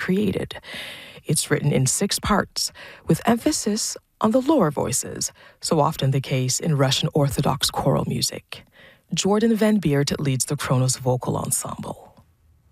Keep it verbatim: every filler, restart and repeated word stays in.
created. It's written in six parts, with emphasis on the lower voices, so often the case in Russian Orthodox choral music. Jordan Van Beert leads the Kronos Vocal Ensemble.